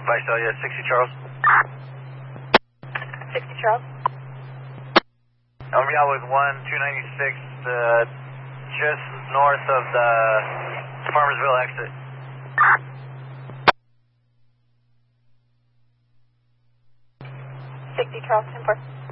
Visalia, 60 Charles. 60 Charles. Over with 1296, just north of the Farmersville exit. 60 Charles, 10-4.